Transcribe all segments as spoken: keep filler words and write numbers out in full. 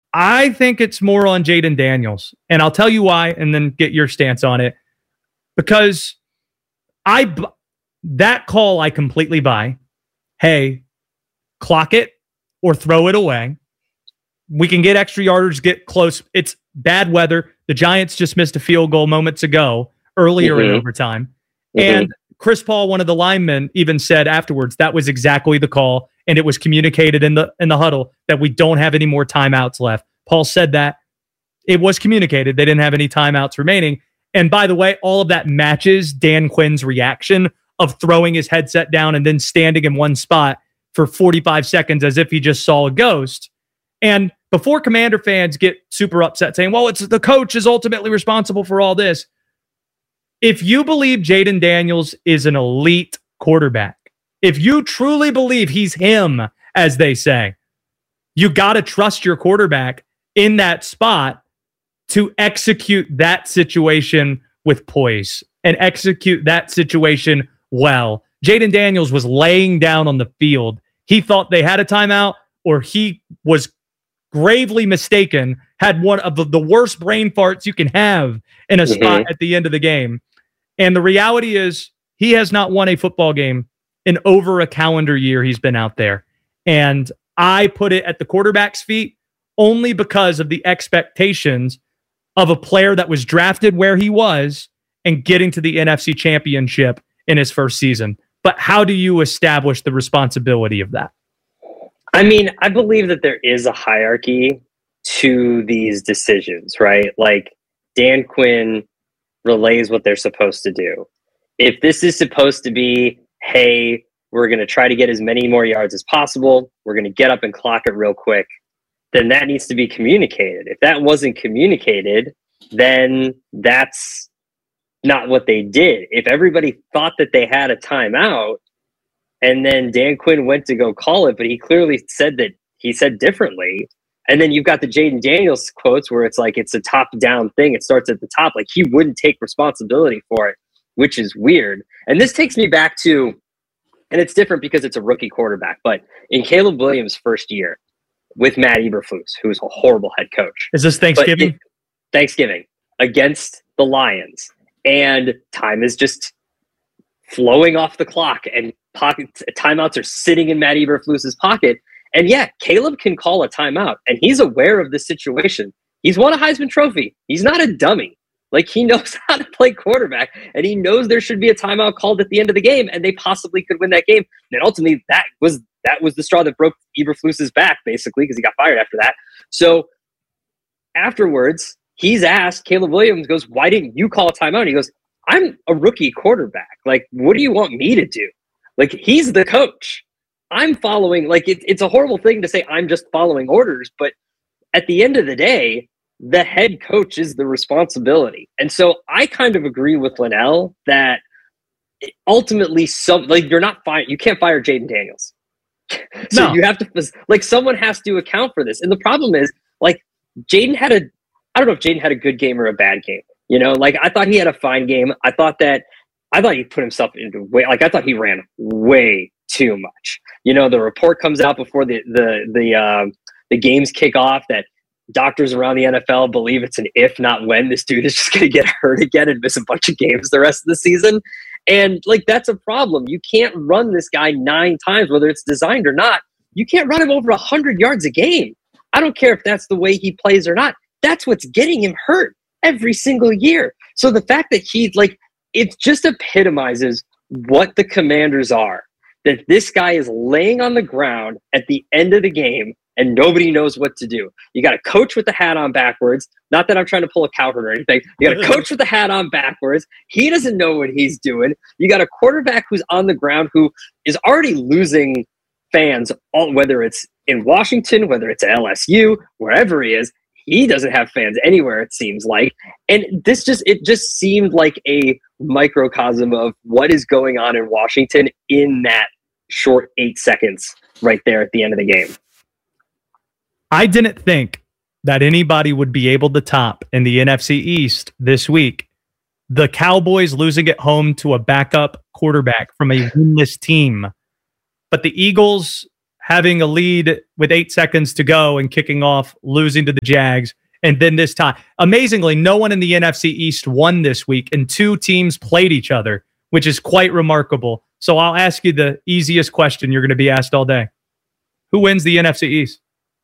I think it's more on Jayden Daniels, and I'll tell you why, and then get your stance on it. Because I that call I completely buy. Hey, clock it or throw it away. We can get extra yardage, get close. It's bad weather. The Giants just missed a field goal moments ago, earlier mm-hmm. in overtime. Mm-hmm. And Chris Paul, one of the linemen, even said afterwards that was exactly the call, and it was communicated in the in the huddle that we don't have any more timeouts left. Paul said that. It was communicated. They didn't have any timeouts remaining. And by the way, all of that matches Dan Quinn's reaction of throwing his headset down and then standing in one spot for forty-five seconds as if he just saw a ghost. And before Commander fans get super upset saying, well, it's the coach is ultimately responsible for all this. If you believe Jayden Daniels is an elite quarterback, if you truly believe he's him, as they say, you got to trust your quarterback in that spot to execute that situation with poise and execute that situation well. Jayden Daniels was laying down on the field. He thought they had a timeout, or he was gravely mistaken, had one of the, the worst brain farts you can have in a mm-hmm. spot at the end of the game. And the reality is he has not won a football game in over a calendar year he's been out there. And I put it at the quarterback's feet only because of the expectations of a player that was drafted where he was and getting to the N F C Championship in his first season. But how do you establish the responsibility of that? I mean, I believe that there is a hierarchy to these decisions, right? Like Dan Quinn relays what they're supposed to do. If this is supposed to be, hey, we're going to try to get as many more yards as possible, we're going to get up and clock it real quick, then that needs to be communicated. If that wasn't communicated, then that's not what they did. If everybody thought that they had a timeout, and then Dan Quinn went to go call it, but he clearly said that he said differently. And then you've got the Jayden Daniels quotes where it's like it's a top-down thing. It starts at the top. Like he wouldn't take responsibility for it, which is weird. And this takes me back to, and it's different because it's a rookie quarterback, but in Caleb Williams' first year with Matt Eberflus, who's a horrible head coach. Is this Thanksgiving? It, Thanksgiving against the Lions. And time is just flowing off the clock, and pocket timeouts are sitting in Matt Eberflus's pocket. And yeah, Caleb can call a timeout, and he's aware of the situation. He's won a Heisman Trophy. He's not a dummy. Like he knows how to play quarterback, and he knows there should be a timeout called at the end of the game, and they possibly could win that game. And ultimately, that was that was the straw that broke Eberflus's back, basically, because he got fired after that. So afterwards, he's asked, Caleb Williams goes, why didn't you call a timeout? And he goes, I'm a rookie quarterback. Like, what do you want me to do? Like, he's the coach. I'm following, like, it, it's a horrible thing to say I'm just following orders, but at the end of the day, the head coach is the responsibility. And so I kind of agree with Linnell that ultimately, some like you're not fired. You can't fire Jayden Daniels. so no. You have to, like, someone has to account for this. And the problem is, like, Jayden had a, I don't know if Jayden had a good game or a bad game. You know, like, I thought he had a fine game. I thought that, I thought he put himself into way, like, I thought he ran way too much. You know, the report comes out before the, the, the, um, the games kick off that doctors around the N F L believe it's an if, not when. This dude is just going to get hurt again and miss a bunch of games the rest of the season. And, like, that's a problem. You can't run this guy nine times, whether it's designed or not. You can't run him over one hundred yards a game. I don't care if that's the way he plays or not. That's what's getting him hurt every single year. So the fact that he, like, it just epitomizes what the Commanders are. That this guy is laying on the ground at the end of the game and nobody knows what to do. You got a coach with the hat on backwards. Not that I'm trying to pull a Cowherd or anything. You got a coach with the hat on backwards. He doesn't know what he's doing. You got a quarterback who's on the ground who is already losing fans, all, whether it's in Washington, whether it's at L S U, wherever he is. He doesn't have fans anywhere, it seems like. And this just, it just seemed like a microcosm of what is going on in Washington in that short eight seconds right there at the end of the game. I didn't think that anybody would be able to top in the N F C East this week the Cowboys losing at home to a backup quarterback from a winless team. But the Eagles having a lead with eight seconds to go and kicking off, losing to the Jags. And then this time, amazingly, no one in the N F C East won this week, and two teams played each other, which is quite remarkable. So I'll ask you the easiest question you're going to be asked all day. Who wins the N F C East?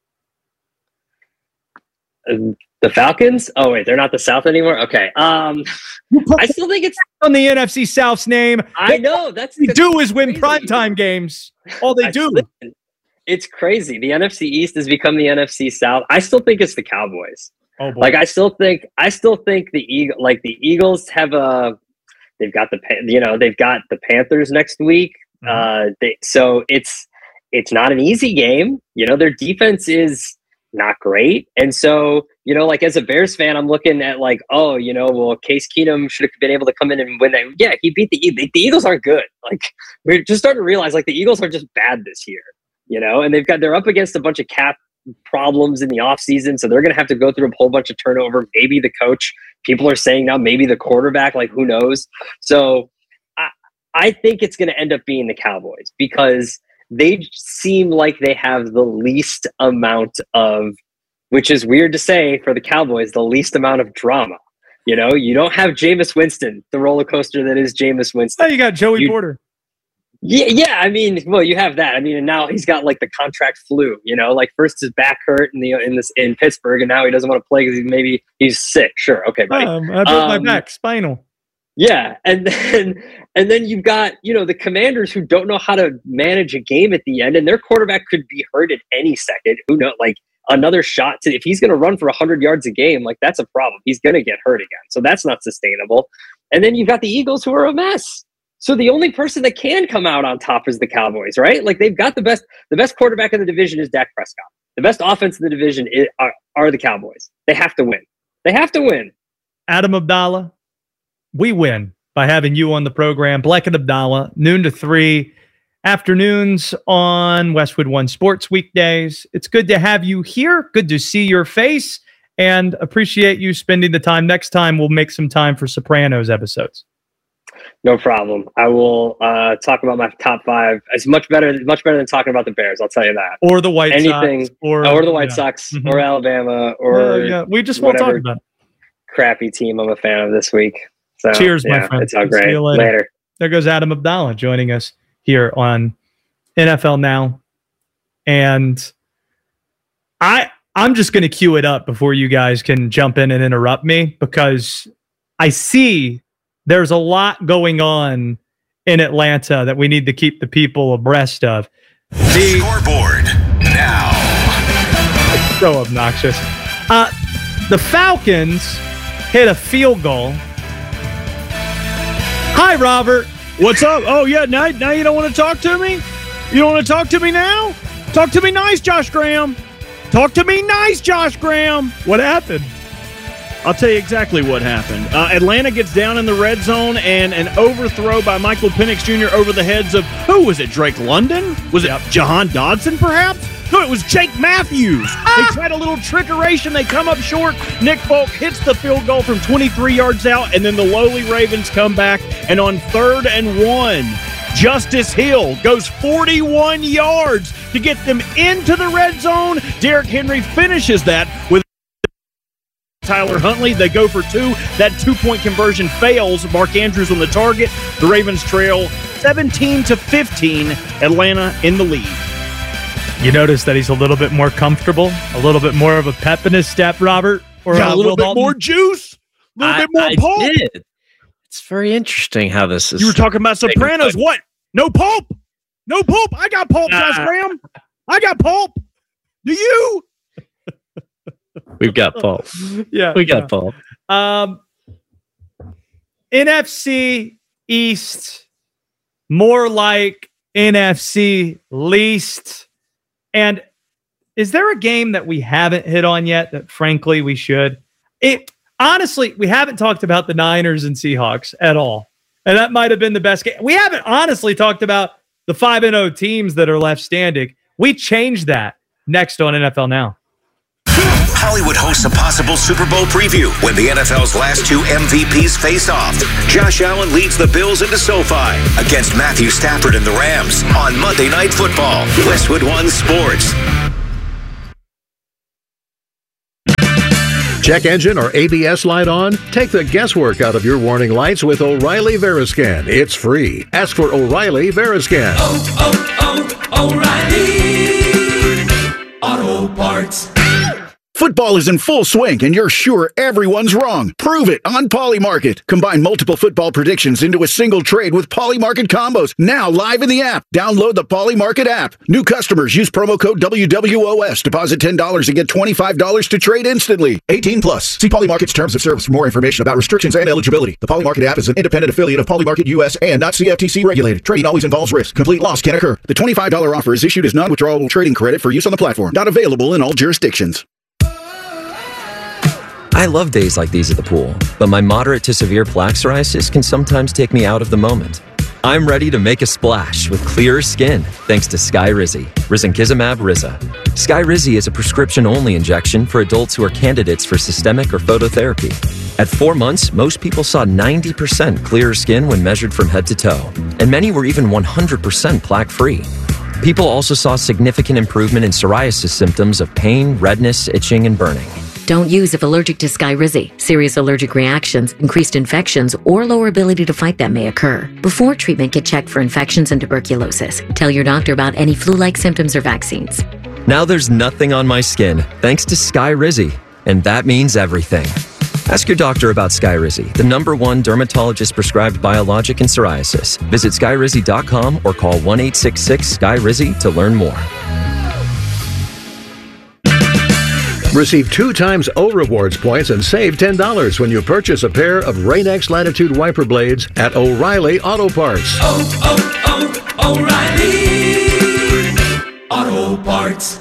Um, the Falcons? Oh, wait, they're not the South anymore? Okay. Um, I still think it's on the N F C South's name. I know. That's What they do is win crazy. primetime games. All they I do. Still, it's crazy. The N F C East has become the N F C South. I still think it's the Cowboys. Oh, boy. Like, I still think, I still think the Eagle, like the Eagles have a, they've got the, you know, they've got the Panthers next week. Mm-hmm. Uh, they, so it's, it's not an easy game. You know, their defense is not great. And so, you know, like as a Bears fan, I'm looking at like, oh, you know, well, Case Keenum should have been able to come in and win that. Yeah, he beat the, the, the Eagles aren't good. Like, we're just starting to realize like the Eagles are just bad this year, you know, and they've got, they're up against a bunch of cap problems in the offseason. So they're going to have to go through a whole bunch of turnover. Maybe the coach, people are saying now, maybe the quarterback, like who knows? So I, I think it's going to end up being the Cowboys because they seem like they have the least amount of, which is weird to say for the Cowboys, the least amount of drama. You know, you don't have Jameis Winston, the roller coaster that is Jameis Winston. Oh, you got Joey you, Porter. Yeah, yeah. I mean, well, you have that. I mean, and now he's got like the contract flu. You know, like first his back hurt in the in this in Pittsburgh, and now he doesn't want to play because maybe he's sick. Sure, okay, buddy. Um, I broke um, my back, spinal. Yeah, and then and then you've got, you know, the Commanders who don't know how to manage a game at the end, and their quarterback could be hurt at any second. Who knows? Like another shot to if he's going to run for one hundred yards a game, like that's a problem. He's going to get hurt again, so that's not sustainable. And then you've got the Eagles who are a mess. So the only person that can come out on top is the Cowboys, right? Like they've got the best the best quarterback in the division is Dak Prescott. The best offense in the division is, are, are the Cowboys. They have to win. They have to win. Adam Abdallah. We win by having you on the program. Bleck and Abdallah, noon to three, afternoons on Westwood One Sports weekdays. It's good to have you here. Good to see your face and appreciate you spending the time. Next time, we'll make some time for Sopranos episodes. No problem. I will uh, talk about my top five. It's much better, much better than talking about the Bears. I'll tell you that. Or the White Anything, Sox. Or, or the White yeah. Sox. Mm-hmm. Or Alabama. Or uh, yeah. We just won't talk about it. Crappy team I'm a fan of this week. So, cheers, yeah, my friend. It's all great. See you later. later. There goes Adam Abdallah joining us here on N F L Now. And I, I'm just going to cue it up before you guys can jump in and interrupt me because I see there's a lot going on in Atlanta that we need to keep the people abreast of. The scoreboard now. It's so obnoxious. Uh, the Falcons hit a field goal. Hi, Robert. What's up? Oh, yeah, now, now you don't want to talk to me? You don't want to talk to me now? Talk to me nice, Josh Graham. Talk to me nice, Josh Graham. What happened? I'll tell you exactly what happened. Uh, Atlanta gets down in the red zone, and an overthrow by Michael Penix Junior over the heads of, who was it, Drake London? Was it Jahan Dodson, perhaps? No, it was Jake Matthews. Ah! They tried a little trickeration. They come up short. Nick Folk hits the field goal from twenty-three yards out, and then the lowly Ravens come back, and on third and one, Justice Hill goes forty-one yards to get them into the red zone. Derrick Henry finishes that with Tyler Huntley. They go for two. That two-point conversion fails. Mark Andrews on the target. The Ravens trail seventeen to fifteen. Atlanta in the lead. You notice that he's a little bit more comfortable, a little bit more of a pep in his step, Robert? Or yeah, uh, a little Will bit Dalton? more juice, a little I, bit more I pulp. Did. It's very interesting how this is. You were talking about Sopranos. What? No pulp? No pulp? I got pulp, uh, Josh Graham. I got pulp. Do you? We've got pulp. Yeah, we got yeah. pulp. Um, N F C East, more like N F C least. And is there a game that we haven't hit on yet that, frankly, we should? It honestly, we haven't talked about the Niners and Seahawks at all. And that might have been the best game. We haven't honestly talked about the five and oh teams that are left standing. We changed that next on N F L Now. Hollywood hosts a possible Super Bowl preview when the N F L's last two M V Ps face off. Josh Allen leads the Bills into SoFi against Matthew Stafford and the Rams on Monday Night Football. Westwood One Sports. Check engine or A B S light on? Take the guesswork out of your warning lights with O'Reilly Veriscan. It's free. Ask for O'Reilly Veriscan. Oh, oh, oh, O'Reilly Auto Parts. Football is in full swing, and you're sure everyone's wrong. Prove it on Polymarket. Combine multiple football predictions into a single trade with Polymarket combos. Now live in the app. Download the Polymarket app. New customers use promo code W W O S. Deposit ten dollars and get twenty-five dollars to trade instantly. eighteen plus. See Polymarket's terms of service for more information about restrictions and eligibility. The Polymarket app is an independent affiliate of Polymarket U S and not C F T C regulated. Trading always involves risk. Complete loss can occur. The twenty-five dollars offer is issued as non-withdrawable trading credit for use on the platform. Not available in all jurisdictions. I love days like these at the pool, but my moderate to severe plaque psoriasis can sometimes take me out of the moment. I'm ready to make a splash with clearer skin thanks to Skyrizi, risankizumab Riza. Skyrizi is a prescription-only injection for adults who are candidates for systemic or phototherapy. At four months, most people saw ninety percent clearer skin when measured from head to toe, and many were even one hundred percent plaque-free. People also saw significant improvement in psoriasis symptoms of pain, redness, itching, and burning. Don't use if allergic to Skyrizi. Serious allergic reactions, increased infections, or lower ability to fight them may occur. Before treatment, get checked for infections and tuberculosis. Tell your doctor about any flu-like symptoms or vaccines. Now there's nothing on my skin thanks to Skyrizi, and that means everything. Ask your doctor about Skyrizi, the number one dermatologist-prescribed biologic in psoriasis. Visit skyrizi dot com or call one eight six six S K Y R I Z I to learn more. Receive two times O Rewards points and save ten dollars when you purchase a pair of Rain-X Latitude wiper blades at O'Reilly Auto Parts. Oh, oh, oh, O'Reilly Auto Parts.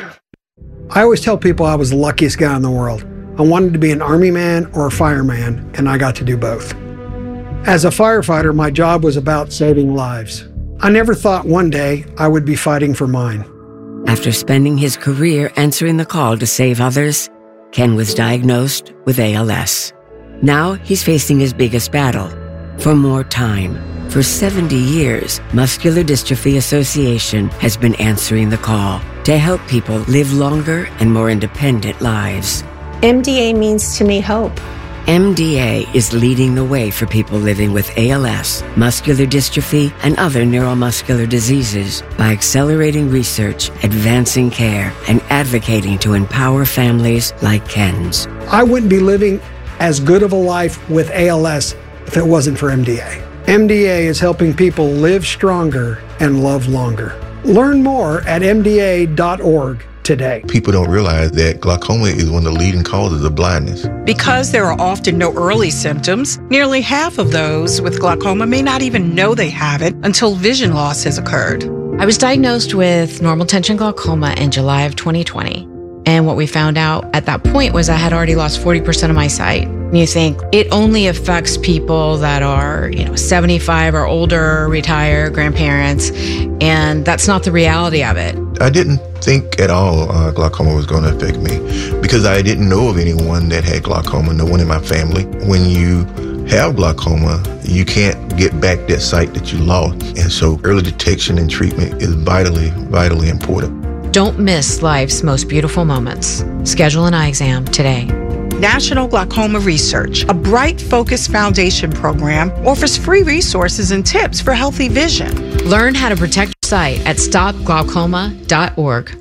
I always tell people I was the luckiest guy in the world. I wanted to be an army man or a fireman, and I got to do both. As a firefighter, my job was about saving lives. I never thought one day I would be fighting for mine. After spending his career answering the call to save others, Ken was diagnosed with A L S. Now he's facing his biggest battle, for more time. For seventy years, Muscular Dystrophy Association has been answering the call to help people live longer and more independent lives. M D A means to me hope. M D A is leading the way for people living with A L S, muscular dystrophy, and other neuromuscular diseases by accelerating research, advancing care, and advocating to empower families like Ken's. I wouldn't be living as good of a life with A L S if it wasn't for M D A. M D A is helping people live stronger and love longer. Learn more at M D A dot org. Today. People don't realize that glaucoma is one of the leading causes of blindness. Because there are often no early symptoms, nearly half of those with glaucoma may not even know they have it until vision loss has occurred. I was diagnosed with normal tension glaucoma in July of twenty twenty. And what we found out at that point was I had already lost forty percent of my sight. And you think it only affects people that are, you know, seventy-five or older, retired, grandparents, and that's not the reality of it. I didn't think at all uh, glaucoma was going to affect me because I didn't know of anyone that had glaucoma, no one in my family. When you have glaucoma, you can't get back that sight that you lost. And so early detection and treatment is vitally, vitally important. Don't miss life's most beautiful moments. Schedule an eye exam today. National Glaucoma Research, a Bright Focus Foundation program, offers free resources and tips for healthy vision. Learn how to protect your sight at stop glaucoma dot org.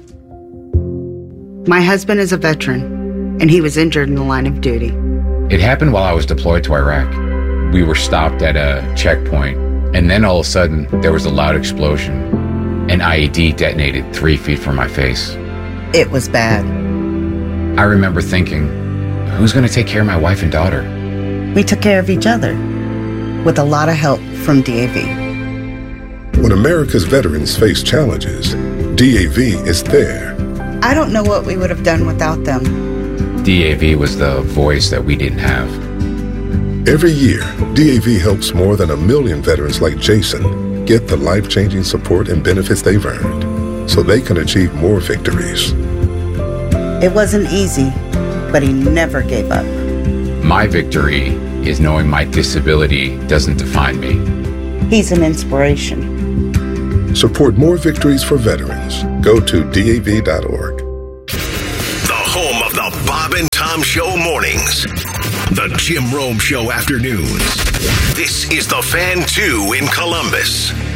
My husband is a veteran, and he was injured in the line of duty. It happened while I was deployed to Iraq. We were stopped at a checkpoint, and then all of a sudden, there was a loud explosion. An I E D detonated three feet from my face. It was bad. I remember thinking, who's going to take care of my wife and daughter? We took care of each other, with a lot of help from D A V. When America's veterans face challenges, D A V is there. I don't know what we would have done without them. D A V was the voice that we didn't have. Every year, D A V helps more than a million veterans like Jason get the life-changing support and benefits they've earned so they can achieve more victories. It wasn't easy, but he never gave up. My victory is knowing my disability doesn't define me. He's an inspiration. Support more victories for veterans. Go to D A V dot org. The home of the Bob and Tom Show mornings. The Jim Rome Show afternoons. This is the Fan two in Columbus.